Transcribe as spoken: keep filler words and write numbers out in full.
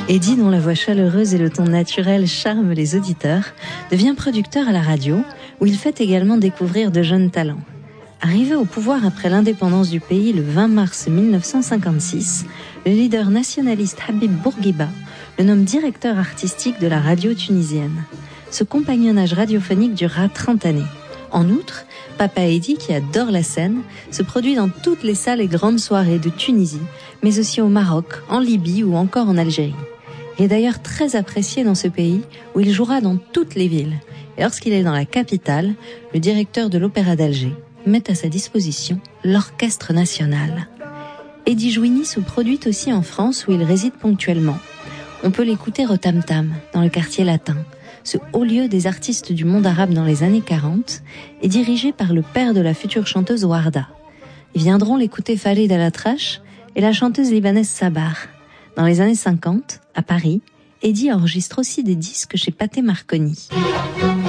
Eddy, dont la voix chaleureuse et le ton naturel charment les auditeurs, devient producteur à la radio, où il fait également découvrir de jeunes talents. Arrivé au pouvoir après l'indépendance du pays le vingt mars mille neuf cent cinquante-six, le leader nationaliste Habib Bourguiba le nomme directeur artistique de la radio tunisienne. Ce compagnonnage radiophonique durera trente années. En outre, Papa Eddy, qui adore la scène, se produit dans toutes les salles et grandes soirées de Tunisie, mais aussi au Maroc, en Libye ou encore en Algérie. Il est d'ailleurs très apprécié dans ce pays où il jouera dans toutes les villes. Et lorsqu'il est dans la capitale, le directeur de l'Opéra d'Alger met à sa disposition l'Orchestre national. Eddy Jouini se produit aussi en France où il réside ponctuellement. On peut l'écouter au Tam Tam, dans le quartier latin, ce haut lieu des artistes du monde arabe dans les années quarante, est dirigé par le père de la future chanteuse Warda. Ils viendront l'écouter Farid El-Atrache et la chanteuse libanaise Sabar. Dans les années cinquante, à Paris, Eddy enregistre aussi des disques chez Pathé Marconi.